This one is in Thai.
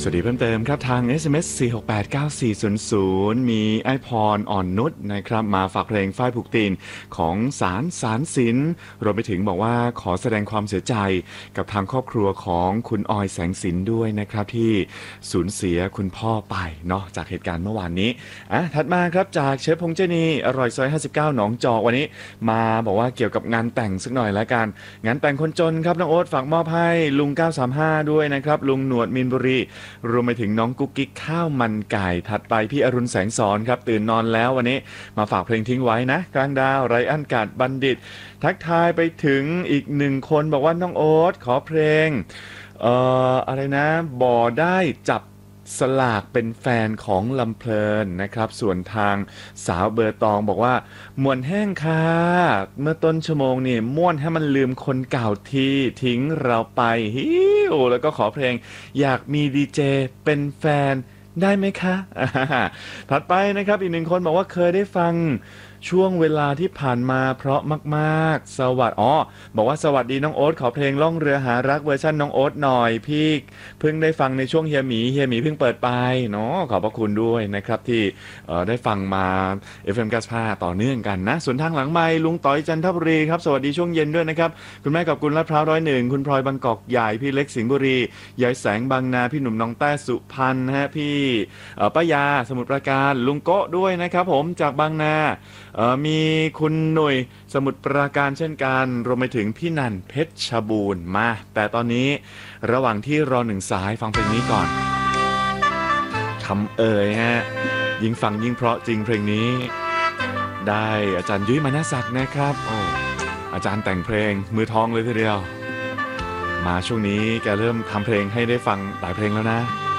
สวัสดีเพิ่มเติมครับทาง SMS 4689400มีไอพรอ่อนนุชนะครับมาฝากเพลงฝ้ายผูกตีนของสารสินรวมไปถึงบอกว่าขอแสดงความเสียใจกับทางครอบครัวของคุณออยแสงสินด้วยนะครับที่สูญเสียคุณพ่อไปเนาะจากเหตุการณ์เมื่อวานนี้ถัดมาครับจากเชฟพงษ์เจนีอร่อยซอย59หนองจอกวันนี้มาบอกว่าเกี่ยวกับงานแต่งสักหน่อยแล้วกันงานแต่งคนจนครับน้องโอ๊ตฝากมอบให้ลุง935ด้วยนะครับลุงหนวดมีนบุรีรวมไปถึงน้องกุ๊กกิ๊กข้าวมันไก่ถัดไปพี่อรุณแสงสอนครับตื่นนอนแล้ววันนี้มาฝากเพลงทิ้งไว้นะกลางดาวไรอันกาดบัณฑิตทักทายไปถึงอีกหนึ่งคนบอกว่าน้องโอ๊ตขอเพลงอะไรนะบ่ได้จับสลากเป็นแฟนของลำเพลินนะครับส่วนทางสาวเบอร์ตองบอกว่ามวนแห้งค่ะเมื่อต้นชั่วโมงนี่ม่วนให้มันลืมคนเก่าทีทิ้งเราไปฮิวแล้วก็ขอเพลงอยากมีดีเจเป็นแฟนได้ไหมคะถัดไปนะครับอีกหนึ่งคนบอกว่าเคยได้ฟังช่วงเวลาที่ผ่านมาเพราะมากๆบอกว่าสวัสดีน้องโอ๊ตขอเพลงล่องเรือหารักเวอร์ชันน้องโอ๊ตหน่อยพี่เพิ่งได้ฟังในช่วงเฮียหมีเพิ่งเปิดไปเนาะขอบพระคุณด้วยนะครับที่ได้ฟังมา FM 95ต่อเนื่องกันนะส่วนทางหลังไมค์ลุงต้อยจันทบุรีครับสวัสดีช่วงเย็นด้วยนะครับคุณแม่ขอบคุณลาดพร้าว101คุณพลอยบางกอกใหญ่พี่เล็กสิงห์บุรียายแสงบางนาพี่หนุ่มน้องแต้สุพรรณนะฮะพี่ป้ายาสมุทรปราการลุงโก้ด้วยนะครับผมจากบางนามีคุณหนุ่ยสมุทรปราการเช่นกันรวมไปถึงพี่นันเพชรบูรณ์มาแต่ตอนนี้ระหว่างที่รอหนึ่งสายฟังเพลงนี้ก่อนคำฮะยิ่งฟังยิ่งเพราะจริงเพลงนี้ได้อาจารย์ยุ้ยมณศักดิ์นะครับอาจารย์แต่งเพลงมือทองเลยทีเดียวมาช่วงนี้แกเริ่มทำเพลงให้ได้ฟังหลายเพลงแล้วนะ